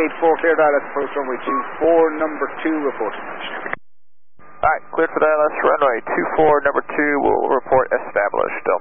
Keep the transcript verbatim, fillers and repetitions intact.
eight four, cleared I L S approach runway two four, number two, reporting. Alright, cleared for the I L S runway two four, number two, will report established.